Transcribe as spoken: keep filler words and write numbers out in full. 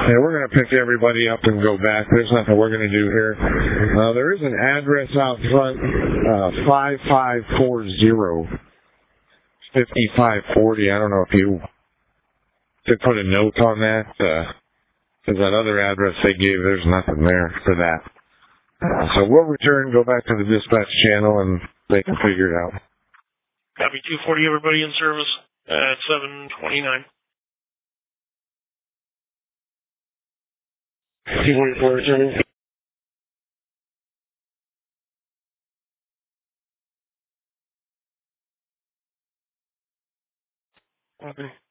Yeah, we're going to pick everybody up and go back. There's nothing we're going to do here. Uh, there is an address out front, uh, five five four zero, five five four zero. I don't know if you could put a note on that. Uh, because that other address they gave, there's nothing there for that. Uh, so we'll return, go back to the dispatch channel, and they can figure it out. Copy two forty, everybody in service at seven twenty-nine. two forty-four returning. Okay.